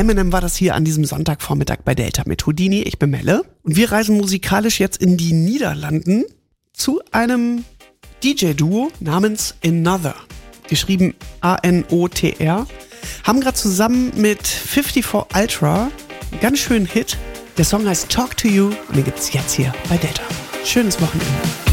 Eminem war das hier an diesem Sonntagvormittag bei Delta mit Houdini. Ich bin Melle und wir reisen musikalisch jetzt in die Niederlanden zu einem DJ-Duo namens Another, geschrieben A-N-O-T-R, haben gerade zusammen mit 54 Ultra einen ganz schönen Hit. Der Song heißt Talk to You und den gibt's jetzt hier bei Delta. Schönes Wochenende.